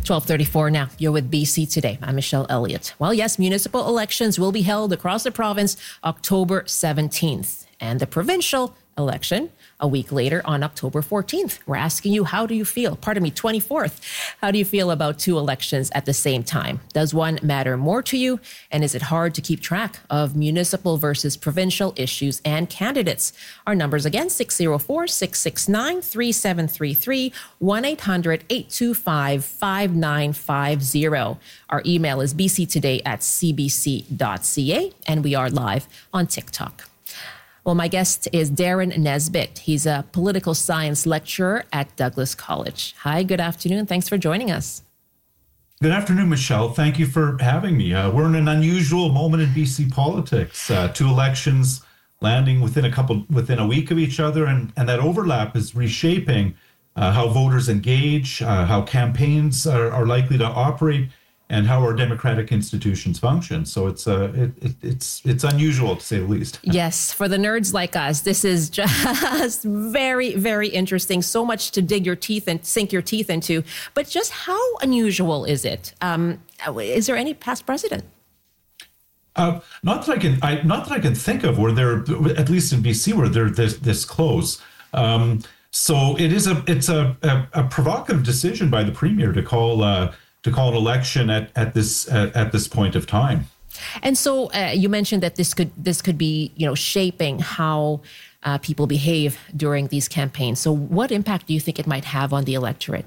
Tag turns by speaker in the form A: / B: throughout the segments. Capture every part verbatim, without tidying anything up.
A: twelve thirty-four now. You're with B C Today. I'm Michelle Elliott. Well, yes, municipal elections will be held across the province October seventeenth, and the provincial election a week later on October fourteenth. We're asking you, how do you feel? Pardon me, twenty-fourth. How do you feel about two elections at the same time? Does one matter more to you? And is it hard to keep track of municipal versus provincial issues and candidates? Our numbers again, six oh four, six six nine, three seven three three, one eight hundred, eight two five, five nine five zero. Our email is b c today at c b c dot c a, and we are live on TikTok. Well, my guest is Darren Nesbitt. He's a political science lecturer at Douglas College. Hi, good afternoon. Thanks for joining us.
B: Good afternoon, Michelle. Thank you for having me. Uh, we're in an unusual moment in B C politics. Uh, two elections landing within a couple, within a week of each other, and, and that overlap is reshaping uh, how voters engage, uh, how campaigns are, are likely to operate, and how our democratic institutions function. So it's uh, it, it, it's it's unusual, to say the least.
A: Yes, for the nerds like us, this is just very, very interesting. So much to dig your teeth and sink your teeth into. But just how unusual is it? Um, is there any past precedent?
B: Uh, not that I can, I, not that I can think of where they're, at least in B C, where they're this this close. Um, so it is a it's a, a, a provocative decision by the premier to call. Uh, to call an election at, at this uh, at this point of time.
A: And so uh, you mentioned that this could this could be, you know, shaping how uh, people behave during these campaigns. So what impact do you think it might have on the electorate?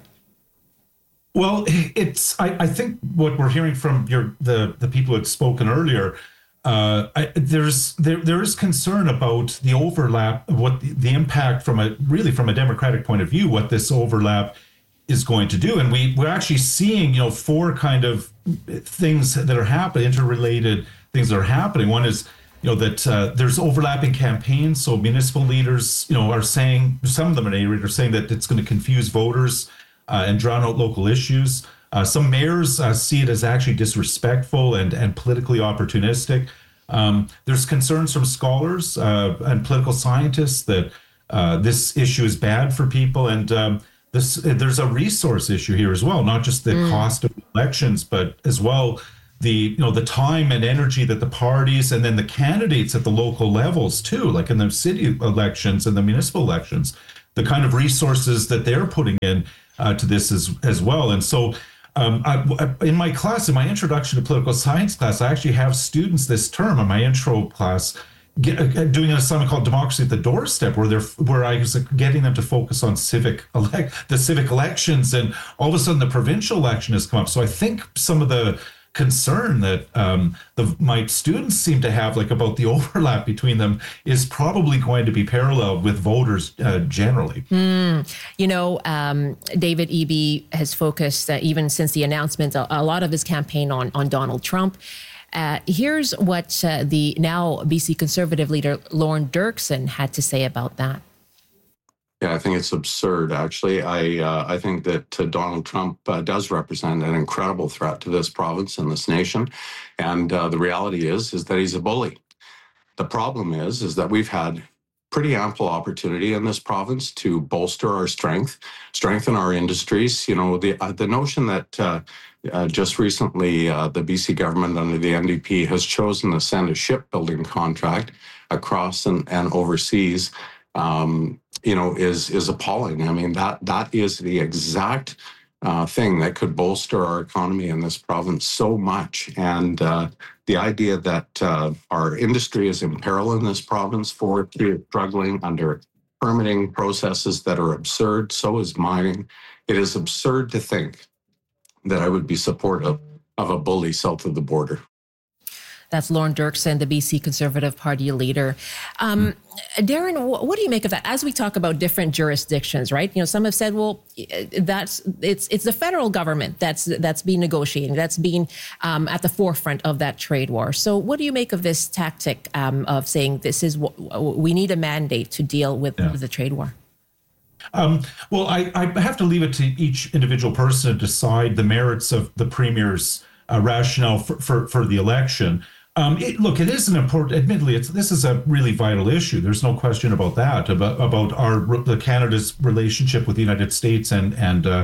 B: Well, it's I, I think what we're hearing from your the, the people who had spoken earlier, uh, I, there's there there is concern about the overlap, what the, the impact from a really from a democratic point of view, what this overlap is going to do. And we, we're actually seeing, you know, four kind of things that are happening, interrelated things that are happening. One is, you know, that uh, there's overlapping campaigns. So municipal leaders, you know, are saying, some of them are saying that it's going to confuse voters uh, and drown out local issues. Uh, some mayors uh, see it as actually disrespectful and, and politically opportunistic. Um, there's concerns from scholars uh, and political scientists that uh, this issue is bad for people. And um, This, there's a resource issue here as well, not just the mm. cost of elections, but as well the you know the time and energy that the parties and then the candidates at the local levels too, like in the city elections and the municipal elections, the kind of resources that they're putting in uh, to this as as well. And so um, I, in my class, in my introduction to political science class, I actually have students this term in my intro class Get, uh, doing an assignment called Democracy at the Doorstep, where they're where I was getting them to focus on civic elect the civic elections, and all of a sudden the provincial election has come up. So I think some of the concern that um, the my students seem to have, like about the overlap between them, is probably going to be paralleled with voters uh, generally.
A: Mm. You know, um, David Eby has focused uh, even since the announcement a, a lot of his campaign on on Donald Trump. Uh, here's what uh, the now B C Conservative leader, Lorne Dirksen, had to say about that.
C: Yeah, I think it's absurd, actually. I uh, I think that uh, Donald Trump uh, does represent an incredible threat to this province and this nation. And uh, the reality is, is that he's a bully. The problem is, is that we've had pretty ample opportunity in this province to bolster our strength, strengthen our industries. You know, the uh, the notion that uh, uh, just recently uh, the B C government under the N D P has chosen to send a shipbuilding contract across and, and overseas, um, you know, is is appalling. I mean, that that is the exact uh, thing that could bolster our economy in this province so much. And uh, the idea that uh, our industry is in peril in this province, for struggling under permitting processes that are absurd, so is mining. It is absurd to think that I would be supportive of a bully south of the border.
A: That's Lorne Dirksen, the B C Conservative Party leader. Um, Darren, what, what do you make of that? As we talk about different jurisdictions, right? You know, some have said, well, that's it's it's the federal government that's that's been negotiating, that's been um, at the forefront of that trade war. So, what do you make of this tactic um, of saying this is what we need a mandate to deal with yeah. the trade war?
B: Um, well, I, I have to leave it to each individual person to decide the merits of the premier's uh, rationale for, for, for the election. Um, it, look, it is an important, admittedly, it's, this is a really vital issue. There's no question about that, about, about our the Canada's relationship with the United States and, and uh,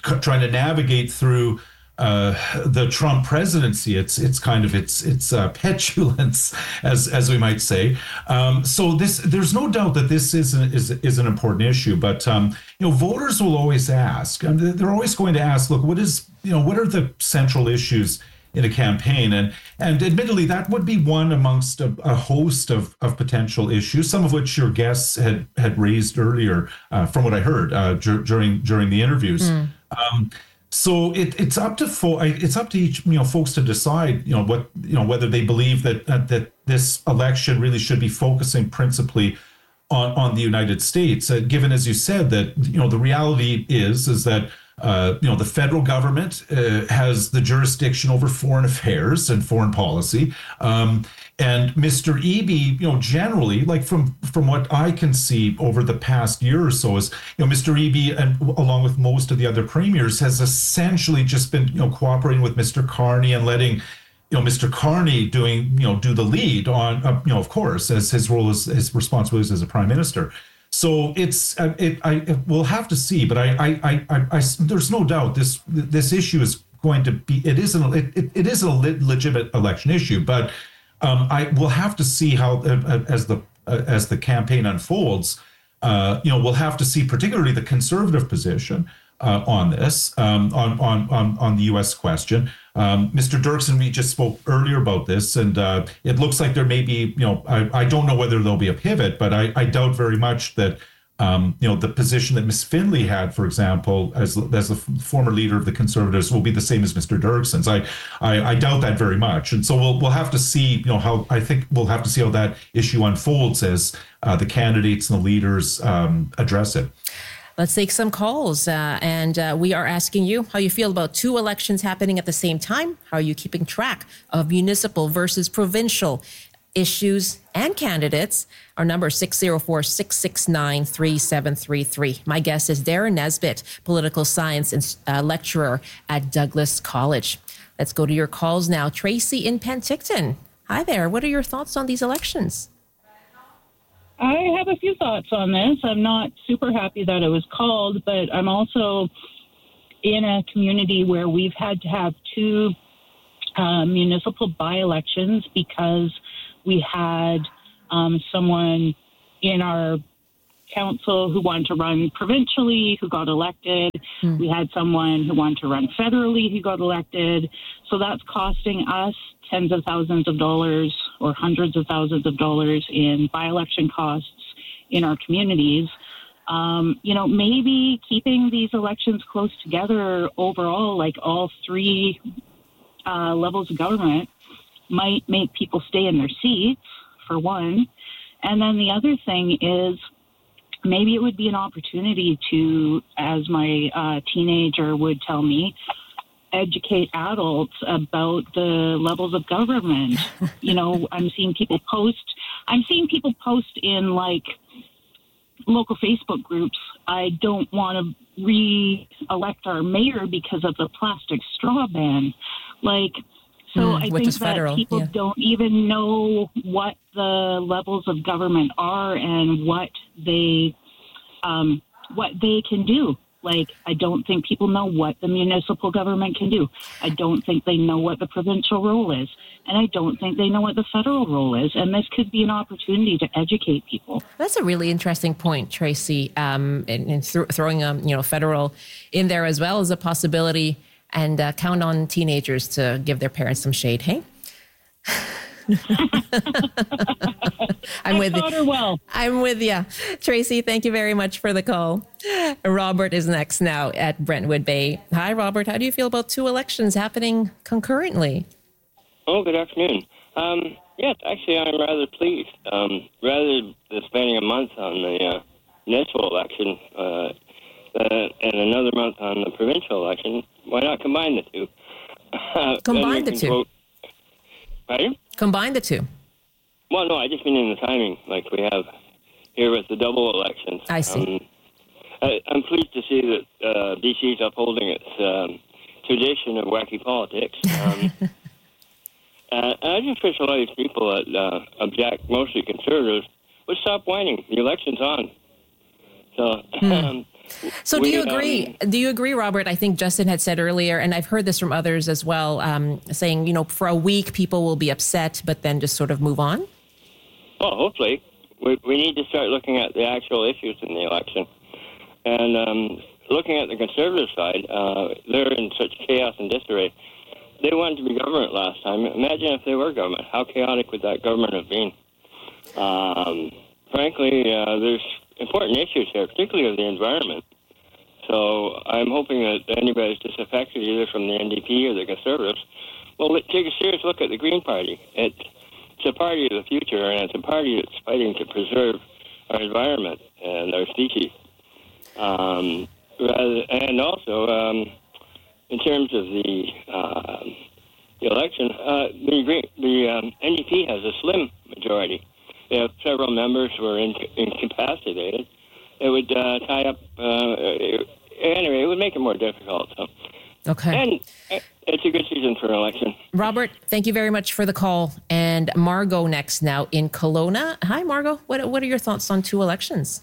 B: trying to navigate through uh, the Trump presidency. It's it's kind of its its uh, petulance, as as we might say. Um, so this there's no doubt that this is an, is is an important issue. But um, you know, voters will always ask, and they're always going to ask, look, what is you know what are the central issues in a campaign? And and admittedly, that would be one amongst a, a host of, of potential issues, some of which your guests had had raised earlier, uh, from what I heard uh, dur- during during the interviews. Mm. Um, so it, it's up to fo- it's up to each you know folks to decide you know what you know whether they believe that uh, that this election really should be focusing principally on on the United States, uh, given, as you said, that you know the reality is is that. Uh, you know, the federal government uh, has the jurisdiction over foreign affairs and foreign policy. Um, and Mister Eby, you know, generally, like from from what I can see over the past year or so, is, you know, Mister Eby, and along with most of the other premiers, has essentially just been, you know, cooperating with Mister Carney and letting, you know, Mister Carney doing, you know, do the lead on, uh, you know, of course, as his role as his responsibilities as a prime minister. So it's uh, it. I it, we'll have to see, but I, I, I, I, I, there's no doubt this this issue is going to be. It isn't. It, it, it is a legitimate election issue, but um, I will have to see how uh, as the uh, as the campaign unfolds. Uh, you know, we'll have to see, particularly the conservative position uh, on this, um, on on on on the U S question. Um, Mister Dirksen, we just spoke earlier about this, and uh, it looks like there may be, you know, I, I don't know whether there'll be a pivot, but I, I doubt very much that, um, you know, the position that Miz Finley had, for example, as as the former leader of the Conservatives, will be the same as Mister Dirksen's. I, I I doubt that very much, and so we'll we'll have to see, you know, how I think we'll have to see how that issue unfolds as uh, the candidates and the leaders um, address it.
A: Let's take some calls. Uh, and uh, we are asking you how you feel about two elections happening at the same time. How are you keeping track of municipal versus provincial issues and candidates? Our number is six oh four, six six nine, three seven three three. My guest is Darren Nesbitt, political science and uh, lecturer at Douglas College. Let's go to your calls now. Tracy in Penticton. Hi there. What are your thoughts on these elections?
D: I have a few thoughts on this. I'm not super happy that it was called, but I'm also in a community where we've had to have two uh, municipal by-elections because we had um, someone in our council who wanted to run provincially who got elected. Mm. We had someone who wanted to run federally who got elected. So that's costing us tens of thousands of dollars or hundreds of thousands of dollars in by-election costs in our communities. Um, you know, maybe keeping these elections close together overall, like all three uh, levels of government, might make people stay in their seats, for one. And then the other thing is maybe it would be an opportunity to, as my uh, teenager would tell me, educate adults about the levels of government. You know, I'm seeing people post, I'm seeing people post in like local Facebook groups, I don't want to re-elect our mayor because of the plastic straw ban. Like, so mm, I think that federal, people yeah. don't even know what the levels of government are and what they, um, what they can do. Like, I don't think people know what the municipal government can do. I don't think they know what the provincial role is. And I don't think they know what the federal role is. And this could be an opportunity to educate people.
A: That's a really interesting point, Tracy. Um, and, and th- throwing, um, you know, federal in there as well as a possibility, and uh, count on teenagers to give their parents some shade, hey? I'm
D: I
A: with
D: taught
A: you.
D: her well.
A: I'm with you. Tracy, thank you very much for the call. Robert is next now at Brentwood Bay. Hi, Robert. How do you feel about two elections happening concurrently?
E: Oh, good afternoon. Um, yes, actually, I'm rather pleased. Um, rather than spending a month on the uh, municipal election uh, uh, and another month on the provincial election, why not combine the two?
A: Combine the two.
E: Vote. Pardon?
A: Combine the two.
E: Well, no, I just mean in the timing, like we have here with the double elections.
A: I see.
E: Um, I, I'm pleased to see that uh, B C is upholding its um, tradition of wacky politics. Um, uh, I just wish a lot of these people that uh, object, mostly conservatives, would stop whining. The election's on. So,
A: mm.
E: um,
A: So
E: we,
A: do you agree? Um, do you agree, Robert? I think Justin had said earlier, and I've heard this from others as well, um, saying, you know, for a week people will be upset, but then just sort of move on.
E: Well, hopefully. We, we need to start looking at the actual issues in the election. And um, looking at the Conservative side, uh, they're in such chaos and disarray. They wanted to be government last time. Imagine if they were government. How chaotic would that government have been? Um, frankly, uh, there's important issues here, particularly of the environment. So I'm hoping that anybody who's disaffected, either from the N D P or the Conservatives, will take a serious look at the Green Party. It, it's a party of the future, and it's a party that's fighting to preserve our environment and our species. Um, rather, and also, um, in terms of the, uh, the election, uh, the, Green, the um, N D P has a slim majority. They have several members who are in, incapacitated. It would uh, tie up. Uh, it, anyway, it would make it more difficult. So.
A: Okay.
E: And it's a good season for an election.
A: Robert, thank you very much for the call. And Margot next now in Kelowna. Hi, Margot. What What are your thoughts on two elections?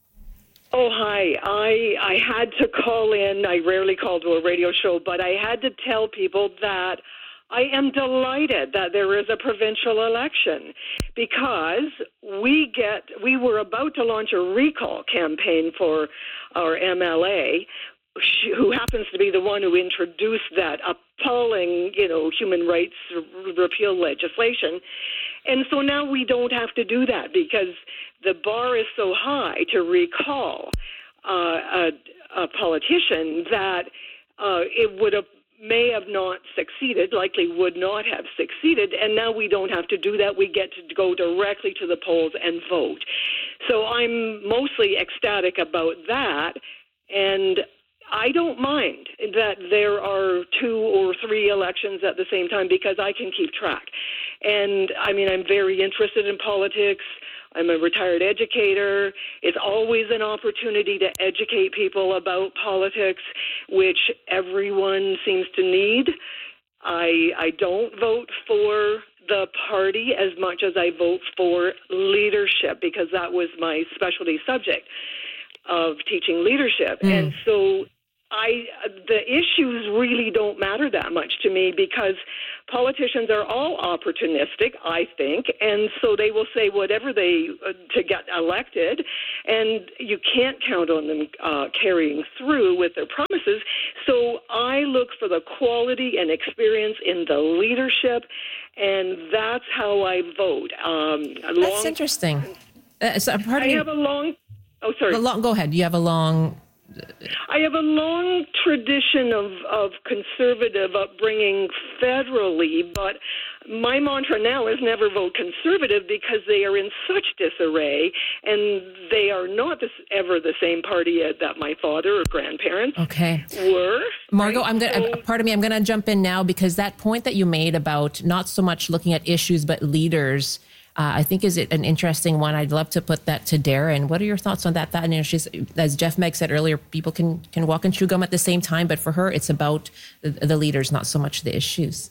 F: Oh, hi. I I had to call in. I rarely call to a radio show, but I had to tell people that I am delighted that there is a provincial election, because we get we were about to launch a recall campaign for our M L A, who happens to be the one who introduced that appalling, you know, human rights repeal legislation. And so now we don't have to do that, because the bar is so high to recall uh, a, a politician that uh, it would have may have not succeeded, likely would not have succeeded, and now we don't have to do that. We get to go directly to the polls and vote. So I'm mostly ecstatic about that, and I don't mind that there are two or three elections at the same time, because I can keep track. And, I mean, I'm very interested in politics. I'm a retired educator. It's always an opportunity to educate people about politics, which everyone seems to need. I, I don't vote for the party as much as I vote for leadership, because that was my specialty subject of teaching leadership. Mm. And so I, the issues really don't matter that much to me, because politicians are all opportunistic, I think, and so they will say whatever they uh, to get elected, and you can't count on them uh, carrying through with their promises. So I look for the quality and experience in the leadership, and that's how I vote. Um,
A: that's long, interesting. Uh, so
F: I have a long. Oh, sorry.
A: A long, go ahead. You have a long.
F: I have a long tradition of, of conservative upbringing federally, but my mantra now is never vote conservative, because they are in such disarray, and they are not this, ever the same party that my father or grandparents
A: okay.
F: were.
A: Margot,
F: right?
A: I'm gonna,
F: so,
A: pardon me, I'm going to jump in now, because that point that you made about not so much looking at issues but leaders, Uh, I think is it an interesting one. I'd love to put that to Darren. What are your thoughts on that? That, you know, she's, as Jeff Meg said earlier, people can can walk and chew gum at the same time, but for her, it's about the, the leaders, not so much the issues.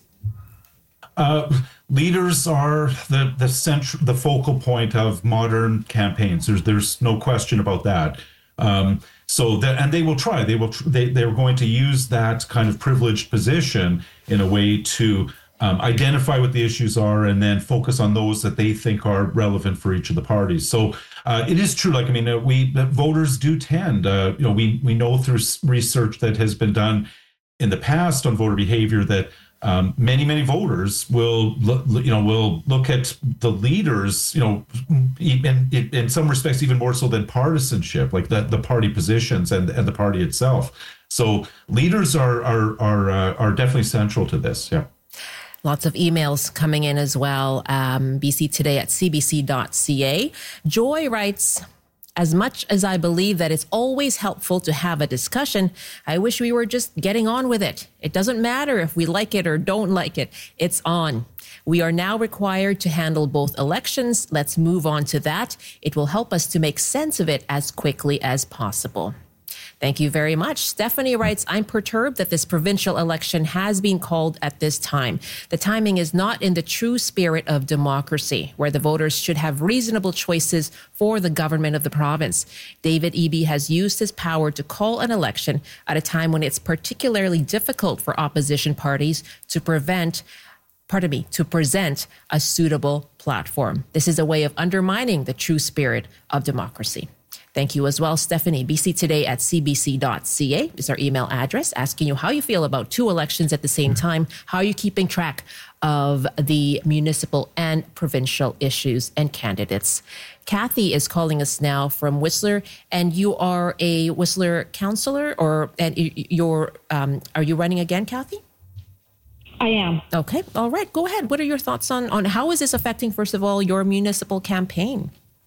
B: Uh, leaders are the the central, the focal point of modern campaigns. There's there's no question about that. Um, so that, and they will try. They will. They they're going to use that kind of privileged position in a way to Um, identify what the issues are, and then focus on those that they think are relevant for each of the parties. So uh, it is true. Like, I mean, uh, we uh, voters do tend, uh, you know, we we know through research that has been done in the past on voter behavior that um, many many voters will, you know, will look at the leaders, you know, in, in some respects even more so than partisanship, like the the party positions and and the party itself. So leaders are are are uh, are definitely central to this. Yeah.
A: Lots of emails coming in as well. Um, B C Today at c b c dot c a. Joy writes, as much as I believe that it's always helpful to have a discussion, I wish we were just getting on with it. It doesn't matter if we like it or don't like it. It's on. We are now required to handle both elections. Let's move on to that. It will help us to make sense of it as quickly as possible. Thank you very much. Stephanie writes, I'm perturbed that this provincial election has been called at this time. The timing is not in the true spirit of democracy, where the voters should have reasonable choices for the government of the province. David Eby has used his power to call an election at a time when it's particularly difficult for opposition parties to prevent pardon me, to present a suitable platform. This is a way of undermining the true spirit of democracy. Thank you as well, Stephanie. B C Today at c b c dot c a is our email address, asking you how you feel about two elections at the same time. How are you keeping track of the municipal and provincial issues and candidates? Kathy is calling us now from Whistler, and you are a Whistler councillor, or and you're um, are you running again, Kathy?
D: I am.
A: Okay, all right. Go ahead. What are your thoughts on on how is this affecting, first of all, your municipal campaign?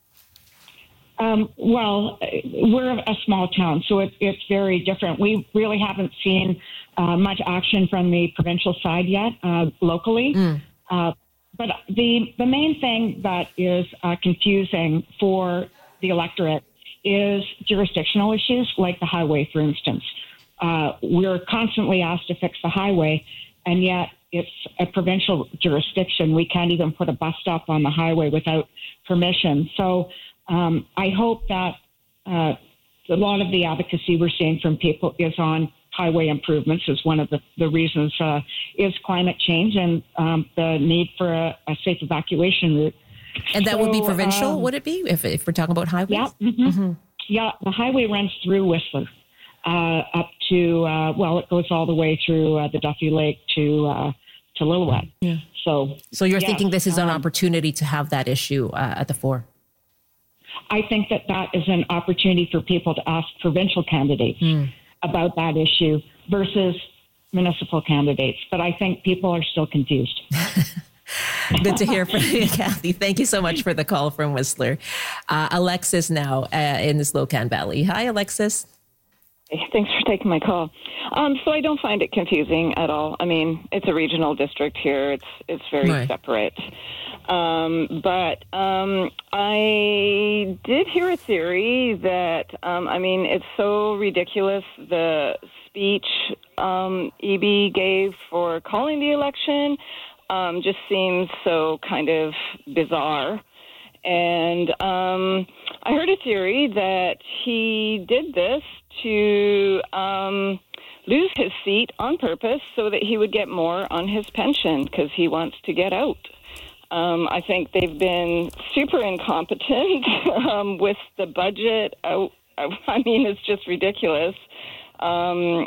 D: Um, well, we're a small town, so it, it's very different. We really haven't seen uh, much action from the provincial side yet, uh, locally. Mm. Uh, but the the main thing that is uh, confusing for the electorate is jurisdictional issues, like the highway, for instance. Uh, we're constantly asked to fix the highway, and yet it's a provincial jurisdiction. We can't even put a bus stop on the highway without permission. So Um, I hope that uh, a lot of the advocacy we're seeing from people is on highway improvements, as one of the, the reasons uh, is climate change and um, the need for a, a safe evacuation route.
A: And that
D: so,
A: would be provincial,
D: um,
A: would it be, if, if we're talking about highways?
D: Yeah, mm-hmm. Mm-hmm. yeah. The highway runs through Whistler uh, up to, uh, well, it goes all the way through uh, the Duffy Lake to uh, to Lillooet. Yeah. So,
A: so you're
D: yes,
A: thinking this is an
D: um,
A: opportunity to have that issue uh, at the fore?
D: I think that that is an opportunity for people to ask provincial candidates mm. about that issue versus municipal candidates. But I think people are still confused.
A: Good to hear from you, Kathy. Thank you so much for the call from Whistler. Uh, Alexis now uh, in the Slocan Valley. Hi, Alexis.
G: Hey, thanks for taking my call. Um, so I don't find it confusing at all. I mean, it's a regional district here. It's it's very right. separate. Um, but um, I did hear a theory that, um, I mean, it's so ridiculous, the speech um, Eby gave for calling the election um, just seems so kind of bizarre. And um, I heard a theory that he did this to um, lose his seat on purpose so that he would get more on his pension because he wants to get out. Um, I think they've been super incompetent um, with the budget. I, I mean, it's just ridiculous. Um,